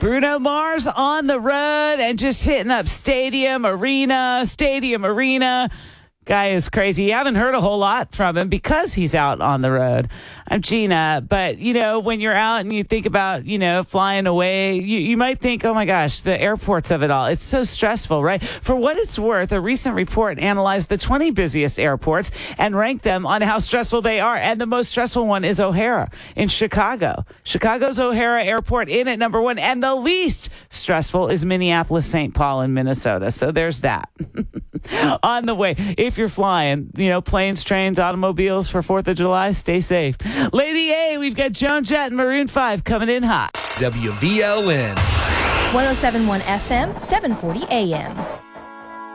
Bruno Mars on the road and just hitting up Stadium Arena. Guy is crazy. You haven't heard a whole lot from him because he's out on the road. I'm Gina. But, when you're out and you think about, flying away, you might think, oh, my gosh, the airports of it all. It's so stressful, right? For what it's worth, a recent report analyzed the 20 busiest airports and ranked them on how stressful they are. And the most stressful one is O'Hare in Chicago. Chicago's O'Hare Airport in at number 1. And the least stressful is Minneapolis-St. Paul in Minnesota. So there's that. On the way, if you're flying, planes, trains, automobiles for 4th of July, stay safe. Lady A, we've got Joan Jett and Maroon 5 coming in hot. WVLN 107.1 FM, 740 AM.